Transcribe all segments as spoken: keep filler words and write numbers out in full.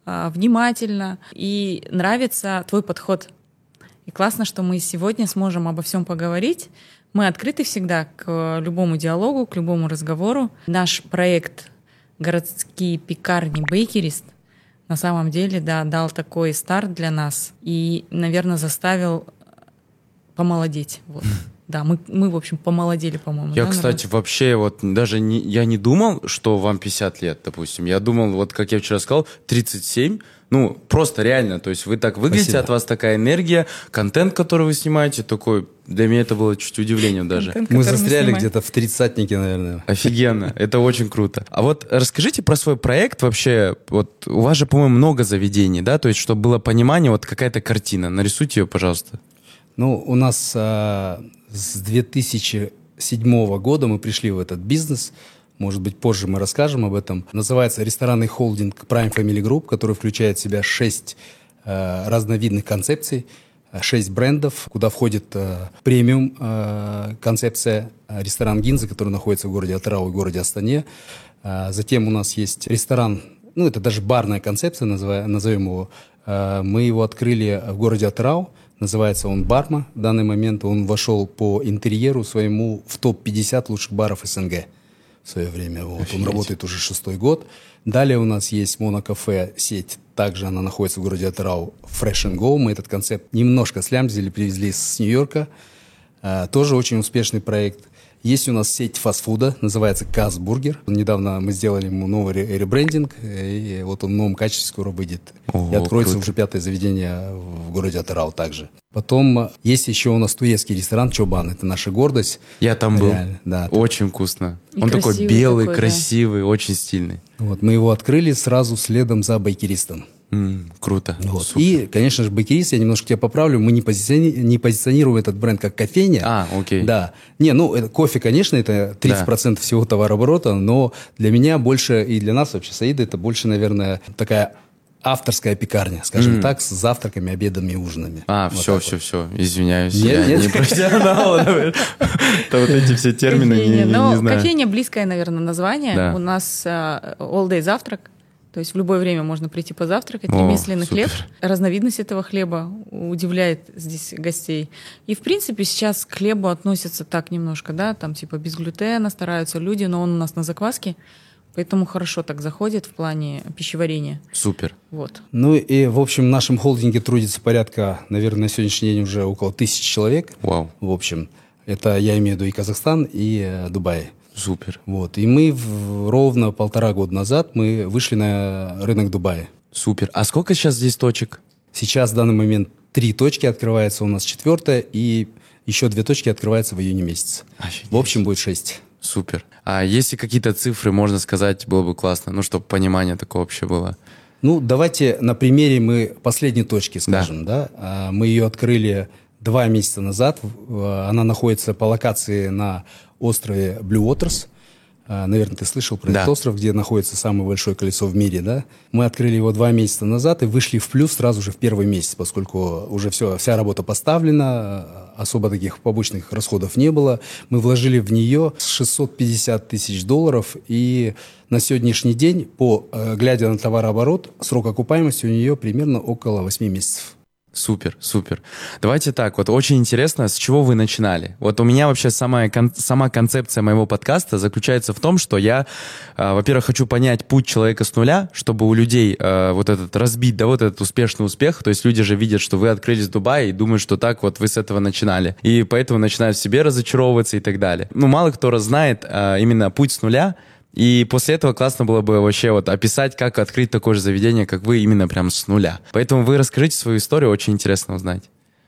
внимательно, и нравится твой подход. И классно, что мы сегодня сможем обо всем поговорить. Мы открыты всегда к любому диалогу, к любому разговору. Наш проект «Городские пекарни Бейкерист» на самом деле, да, дал такой старт для нас и, наверное, заставил помолодеть. Вот. Да, мы, мы, в общем, помолодели, по-моему. Я, да, кстати, народ? вообще вот даже не, я не думал, что вам пятьдесят лет, допустим. Я думал, вот как я вчера сказал, тридцать семь. Ну, просто реально. То есть вы так выглядите, Спасибо. От вас такая энергия, контент, который вы снимаете, такой... Для меня это было чуть удивлением даже. Контент, Мы который застряли снимаем. где-то в тридцатнике, наверное. Офигенно, это очень круто. А вот расскажите про свой проект вообще. Вот у вас же, по-моему, много заведений, да? То есть, чтобы было понимание, вот какая-то картина. Нарисуйте ее, пожалуйста. Ну, у нас а, с две тысячи седьмого года мы пришли в этот бизнес. Может быть, позже мы расскажем об этом. Называется ресторанный холдинг Prime Family Group, который включает в себя шесть а, разновидных концепций, шесть брендов, куда входит а, премиум а, концепция а, ресторан Гинза, который находится в городе Атырау и городе Астане. А, затем у нас есть ресторан, ну, это даже барная концепция, называем, назовем его. А, мы его открыли в городе Атырау. Называется он «Барма». В данный момент он вошел по интерьеру своему в топ пятьдесят лучших баров СНГ в свое время. Вот. Он работает уже шестой год. Далее у нас есть монокафе, сеть. Также она находится в городе Атырау. Fresh and Go. Мы этот концепт немножко слямзили, привезли с Нью-Йорка. А, тоже очень успешный проект. Есть у нас сеть фастфуда, называется Казбургер. Недавно мы сделали ему новый ребрендинг, и вот он в новом качестве скоро выйдет. О, и откроется круто. уже пятое заведение в городе Атырау также. Потом есть еще у нас туецкий ресторан Чобан, это наша гордость. Я там был. Реально, да. Очень вкусно. И Он такой красивый белый, такой, да. красивый, очень стильный. Вот, мы его открыли сразу следом за Бейкеристом. М, круто. Вот. Супер. И, конечно же, Бейкерист, я немножко тебя поправлю, мы не, позициони... не позиционируем этот бренд как кофейня. А, окей. Да. Не, ну, это, кофе, конечно, это тридцать процентов да. всего товарооборота, но для меня больше, и для нас вообще, Саида, это больше, наверное, такая авторская пекарня, скажем mm. так, с завтраками, обедами и ужинами. А, вот все, вот. все, все, извиняюсь. Нет, я нет. не профессионал. То вот эти все термины не Ну, знаю. кофейня близкое, наверное, название. Да. У нас uh, all day завтрак. То есть в любое время можно прийти позавтракать. О, Ремесленный супер. хлеб. Разновидность этого хлеба удивляет здесь гостей. И, в принципе, сейчас к хлебу относятся так немножко, да, там типа без глютена стараются люди, но он у нас на закваске, поэтому хорошо так заходит в плане пищеварения. Супер. Вот. Ну и, в общем, в нашем холдинге трудится порядка, наверное, на сегодняшний день уже около тысячи человек. Вау. В общем, это я имею в виду и Казахстан, и э, Дубай. Супер. Вот. И мы в, ровно полтора года назад мы вышли на рынок Дубая. Супер. А сколько сейчас здесь точек? Сейчас в данный момент три точки открывается, у нас четвертая, и еще две точки открываются в июне месяце. Офигеть. В общем, будет шесть. Супер. А если какие-то цифры, можно сказать, было бы классно, ну, чтобы понимание такое вообще было. Ну, давайте на примере мы последней точки скажем. Да. Да? Мы ее открыли два месяца назад. Она находится по локации на острове Blue Waters. Наверное, ты слышал про да. этот остров, где находится самое большое колесо в мире, да? Мы открыли его два месяца назад и вышли в плюс сразу же в первый месяц, поскольку уже все, вся работа поставлена, особо таких побочных расходов не было. Мы вложили в нее шестьсот пятьдесят тысяч долларов, и на сегодняшний день, по, глядя на товарооборот, срок окупаемости у нее примерно около восьми месяцев. Супер, супер. Давайте так, вот очень интересно, с чего вы начинали? Вот у меня вообще сама, кон- сама концепция моего подкаста заключается в том, что я, э, во-первых, хочу понять путь человека с нуля, чтобы у людей э, вот этот разбить, да, вот этот успешный успех. То есть люди же видят, что вы открылись в Дубае и думают, что так вот вы с этого начинали. И поэтому начинают в себе разочаровываться и так далее. Ну, мало кто знает э, именно путь с нуля. И после этого классно было бы вообще вот описать, как открыть такое же заведение, как вы, именно прям с нуля. Поэтому вы расскажите свою историю, очень интересно узнать.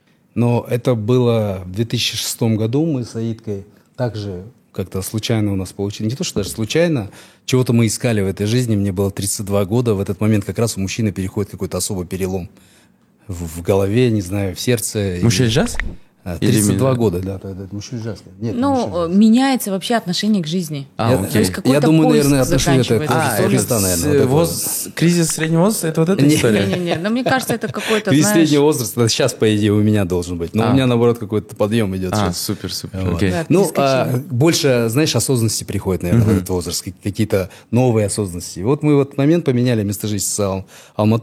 Но это было в две тысячи шестом году, мы с Аидкой также как-то случайно у нас получилось. Не то, что даже случайно, чего-то мы искали в этой жизни. Мне было тридцать два года, в этот момент как раз у мужчины переходит какой-то особый перелом в, в голове, не знаю, в сердце. Мужчина джаз? тридцать два года, да, это мужчина джаз. Нет, ну, меняется вообще отношение к жизни. А, я, то есть я думаю, наверное, отношение это к а, Христа, наверное. Вот воз... Кризис среднего возраста, это вот эта история? Не-не-не, но мне кажется, это какой-то, Кризис знаешь... среднего возраста, сейчас, по идее, у меня должен быть. Но а. у меня, наоборот, какой-то подъем идет а, сейчас. супер, супер, вот. окей. Да, ну, а, больше, знаешь, осознанности приходит, наверное, uh-huh. в этот возраст. Какие-то новые осознанности. Вот мы в этот момент поменяли место жительства с Ал- Алматы.